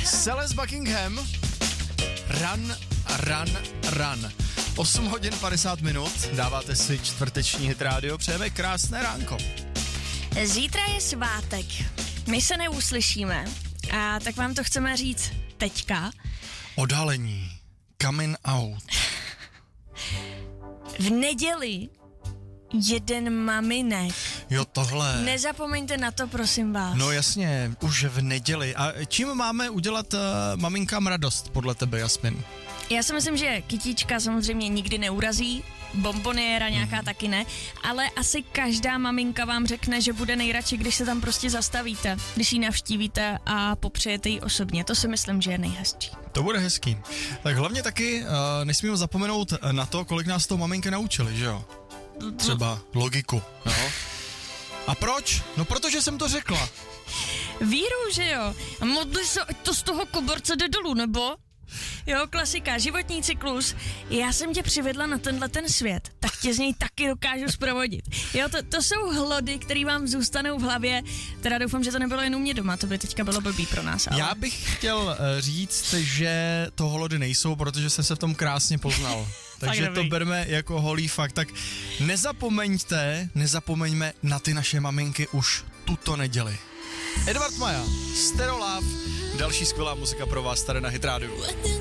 Celeste Buckingham, Run. 8 hodin 50 minut, dáváte si čtvrteční Hit Radio, přejeme krásné ránko. Zítra je svátek, my se neuslyšíme a tak vám to chceme říct teďka. Odhalení, coming out. V neděli jeden maminek. Jo, tohle. Nezapomeňte na to, prosím vás. No jasně, už v neděli. A čím máme udělat maminkám radost, podle tebe, Jasmin? Já si myslím, že kytička samozřejmě nikdy neurazí, bomboniéra nějaká taky ne, ale asi každá maminka vám řekne, že bude nejradši, když se tam prostě zastavíte, když ji navštívíte a popřejete jí osobně. To si myslím, že je nejhezčí. To bude hezký. Tak hlavně taky nesmíme zapomenout na to, kolik nás to maminky naučili, že jo? Třeba logiku, jo? A proč? No protože jsem to řekla. Víru, že jo? A modli se, ať to z toho koberce jde dolů, nebo? Jo, klasika, životní cyklus. Já jsem tě přivedla na ten svět, tak tě z něj taky dokážu zprovodit. Jo, to jsou hlody, které vám zůstanou v hlavě. Teda doufám, že to nebylo jen u mě doma, to by teďka bylo blbý pro nás. Ale... Já bych chtěl říct, že to hlody nejsou, protože jsem se v tom krásně poznal. Takže to berme jako holý fakt. Tak nezapomeňme na ty naše maminky už tuto neděli. Edward Maja, Stereo Love, další skvělá muzika pro vás tady na Hit Radio.